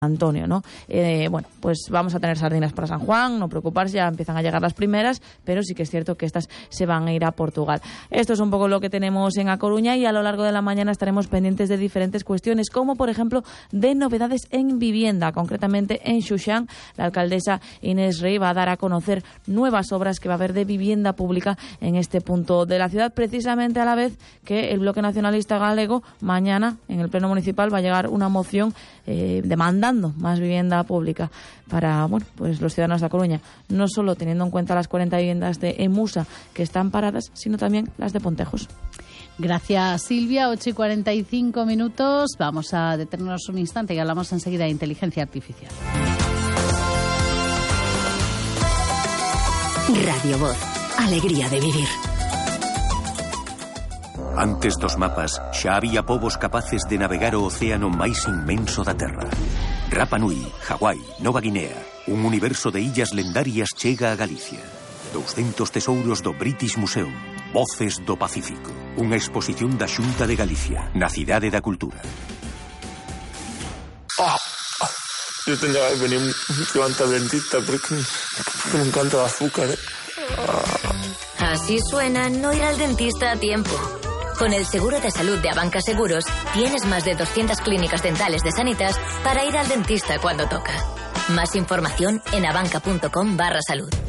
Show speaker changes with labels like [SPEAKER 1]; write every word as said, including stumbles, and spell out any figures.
[SPEAKER 1] Antonio, ¿no? Eh, bueno, pues vamos a tener sardinas para San Juan, no preocuparse, ya empiezan a llegar las primeras, pero sí que es cierto que estas se van a ir a Portugal. Esto es un poco lo que tenemos en A Coruña y a lo largo de la mañana estaremos pendientes de diferentes cuestiones, como por ejemplo de novedades en vivienda, concretamente en Xuxán. La alcaldesa Inés Rey va a dar a conocer nuevas obras que va a haber de vivienda pública en este punto de la ciudad, precisamente a la vez que el Bloque Nacionalista Galego mañana en el Pleno Municipal va a llegar una moción eh, demandando más vivienda pública para, bueno, pues los ciudadanos de A Coruña, no solo teniendo en cuenta las cuarenta viviendas de Emusa que están paradas, sino también las de Pontejos.
[SPEAKER 2] Gracias, Silvia. ocho y cuarenta y cinco minutos. Vamos a detenernos un instante y hablamos enseguida de inteligencia artificial.
[SPEAKER 3] Radio Voz. Alegría de vivir.
[SPEAKER 4] Antes dos mapas, xa había povos capaces de navegar o océano máis inmenso da Terra. Rapa Nui, Hawái, Nova Guinea, un universo de illas lendarias chega a Galicia. douscentos tesouros do British Museum, Voces do Pacífico, unha exposición da Xunta de Galicia, na Cidade da Cultura.
[SPEAKER 5] Ah, yo tenía que venir un planta dentista porque me encanta el azúcar. ¿eh?
[SPEAKER 6] Ah. Así suena no ir al dentista a tiempo. Con el seguro de salud de Abanca Seguros, tienes más de doscientas clínicas dentales de Sanitas para ir al dentista cuando toca. Más información en abanca punto com barra salud.